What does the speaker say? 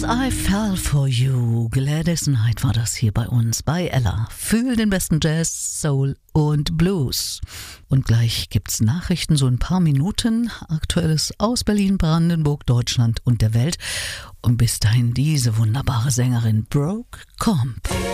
I Fell For You. Gladys Knight war das hier bei uns, bei Ella. Fühl den besten Jazz, Soul und Blues. Und gleich gibt's Nachrichten, so ein paar Minuten. Aktuelles aus Berlin, Brandenburg, Deutschland und der Welt. Und bis dahin diese wunderbare Sängerin Brooke Comp.